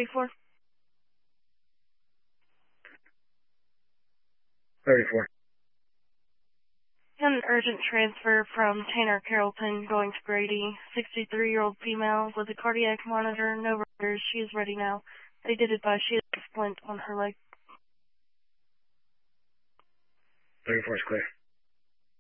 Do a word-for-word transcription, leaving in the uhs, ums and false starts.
thirty-four. thirty-four. An urgent transfer from Tanner Carrollton going to Grady. sixty-three-year-old female with a cardiac monitor, no riders. She is ready now. They did advise she has a splint on her leg. thirty-four is clear.